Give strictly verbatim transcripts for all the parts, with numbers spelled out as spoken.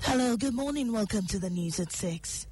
Hello, good morning. Welcome to the news at six.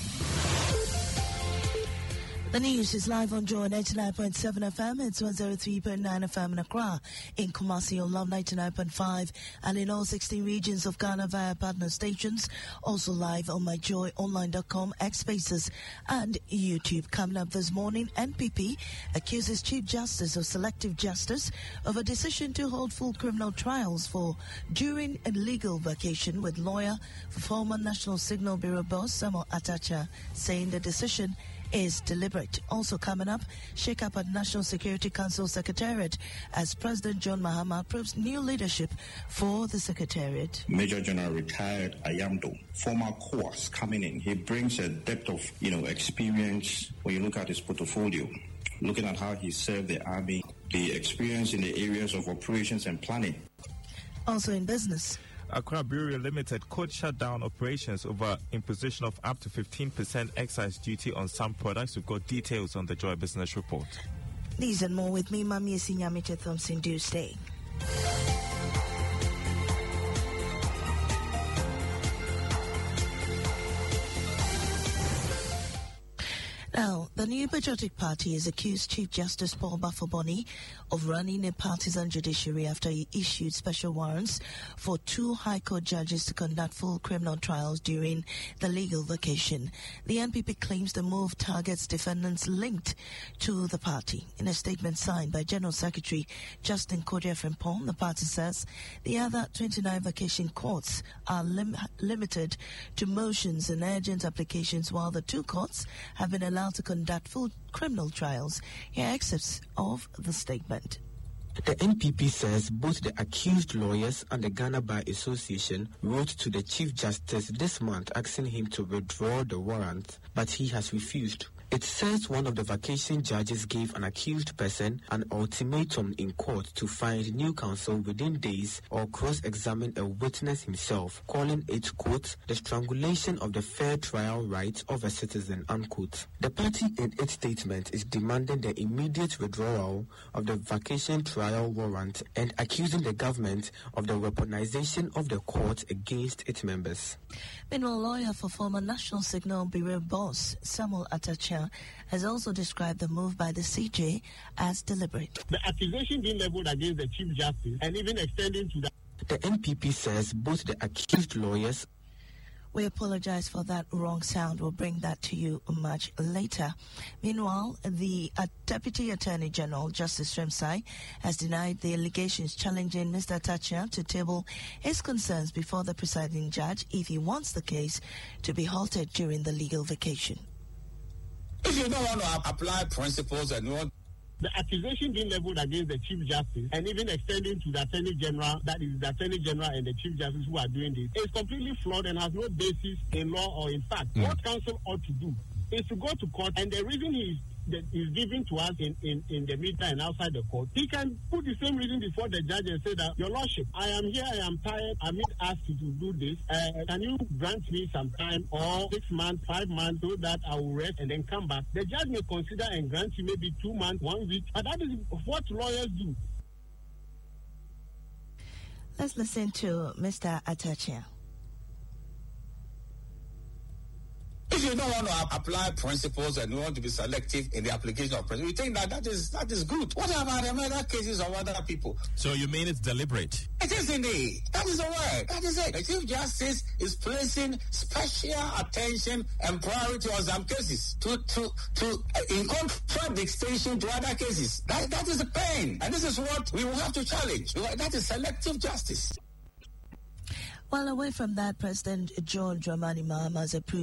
The news is live on Joy ninety-nine point seven F M. It's one oh three point nine F M in Accra. In Kumasi on Love ninety-nine point five. And in all sixteen regions of Ghana via partner stations. Also live on my joy online dot com, X Spaces and YouTube. Coming up this morning, N P P accuses Chief Justice of Selective Justice of a decision to hold full criminal trials for during a legal vacation, with lawyer for former National Signal Bureau boss Samuel Atacha saying the decision is deliberate. Also coming up, shake up at National Security Council Secretariat as President John Mahama approves new leadership for the Secretariat. Major General retired Ayamdo, former C O A S, coming in. He brings a depth of, you know, experience when you look at his portfolio, looking at how he served the army, the experience in the areas of operations and planning. Also in business, Accra Brewery Limited could shut down operations over imposition of up to fifteen percent excise duty on some products. We've got details on the Joy Business Report. These and more with me, Mami Esinyamite Thompson. Do stay. Now, the New Patriotic Party has accused Chief Justice Paul Bafoboni of running a partisan judiciary after he issued special warrants for two High Court judges to conduct full criminal trials during the legal vacation. The N P P claims the move targets defendants linked to the party. In a statement signed by General Secretary Justin Kodia Frimpong, the party says the other twenty-nine vacation courts are lim- limited to motions and urgent applications, while the two courts have been allowed to conduct full criminal trials. Here are excerpts of the statement. The N P P says both the accused lawyers and the Ghana Bar Association wrote to the Chief Justice this month asking him to withdraw the warrant, but he has refused. It says one of the vacation judges gave an accused person an ultimatum in court to find new counsel within days or cross-examine a witness himself, calling it, quote, the strangulation of the fair trial rights of a citizen, unquote. The party in its statement is demanding the immediate withdrawal of the vacation trial warrant and accusing the government of the weaponization of the court against its members. Meanwhile, lawyer for former National Signal Bureau boss Samuel Atacha has also described the move by the C J as deliberate. The accusation being leveled against the Chief Justice and even extending to the... The N P P says both the accused lawyers... We apologize for that wrong sound. We'll bring that to you much later. Meanwhile, the uh, Deputy Attorney General, Justice Remsai, has denied the allegations challenging Mister Atacha to table his concerns before the presiding judge if he wants the case to be halted during the legal vacation. If you don't want to apply principles and you want... The accusation being leveled against the Chief Justice and even extending to the Attorney General, that is the Attorney General and the Chief Justice who are doing this, is completely flawed and has no basis in law or in fact. Mm. What counsel ought to do is to go to court, and the reason he is that is given to us in, in, in the media and outside the court, he can put the same reason before the judge and say that, Your Lordship, I am here, I am tired, I'm being asked to do this. Uh, can you grant me some time, or six months, five months, so that I will rest and then come back? The judge may consider and grant you maybe two months, one week, but that is what lawyers do. Let's listen to Mister Atacha. If you don't want to apply principles and you want to be selective in the application of principles, you think that that is that is good. What about the other cases of other people? So you mean it's deliberate? It is indeed. That is the word. That is it. The Chief Justice is placing special attention and priority on some cases to, to, to in contradistinction to other cases. That, that is the pain. And this is what we will have to challenge. That is selective justice. While away from that, President John Dramani Mahama has approved